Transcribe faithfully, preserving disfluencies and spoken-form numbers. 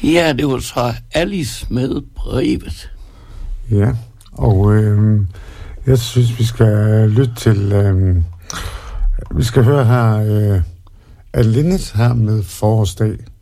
Ja, det var så Alice med brevet. Ja, og øh, jeg synes, vi skal lytte til... Øh, vi skal høre her... Øh, Alinnet her med Forårsdag.